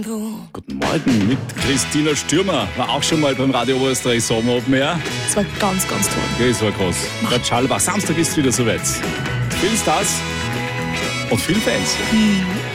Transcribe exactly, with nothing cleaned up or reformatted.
Guten Morgen mit Christina Stürmer. War auch schon mal beim Radio Oberösterreich Sommer Open Air. Das war ganz, ganz toll. Ja, das war groß. Bad Schallbach. Samstag ist wieder soweit. Viele Stars und viele Fans. Mhm.